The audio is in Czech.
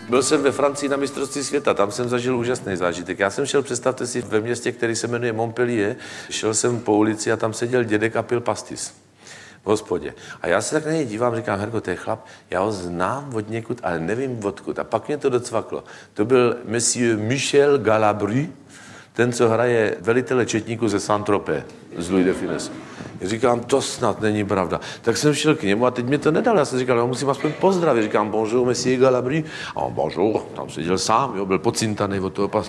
Byl jsem ve Francii na mistrovství světa, tam jsem zažil úžasný zážitek. Já jsem šel, představte si, ve městě, který se jmenuje Montpellier, šel jsem po ulici a tam seděl dědek a pil pastis v hospodě. A já se tak na něj dívám, říkám, Herko, to je chlap, já ho znám od někud, ale nevím odkud. A pak mě to docvaklo. To byl monsieur Michel Galabru, ten, co hraje velitele četníků ze Saint-Tropez, z Louis de Funès. Já říkám, to snad není pravda. Tak jsem šel k němu a teď mě to nedal. Já jsem říkal, já musím aspoň pozdravit. Říkám, bonjour, monsieur Galabru. A on, bonjour, tam seděl sám, jo, byl pocintaný od toho